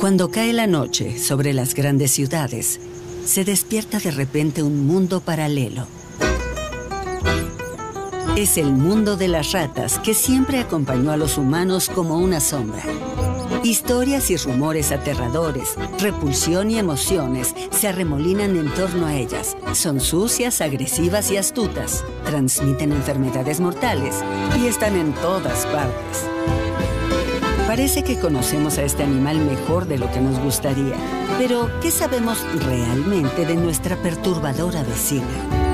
Cuando cae la noche sobre las grandes ciudades, se despierta de repente un mundo paralelo. Es el mundo de las ratas que siempre acompañó a los humanos como una sombra. Historias y rumores aterradores, repulsión y emociones se arremolinan en torno a ellas. Son sucias, agresivas y astutas. Transmiten enfermedades mortales y están en todas partes. Parece que conocemos a este animal mejor de lo que nos gustaría. Pero, ¿qué sabemos realmente de nuestra perturbadora vecina?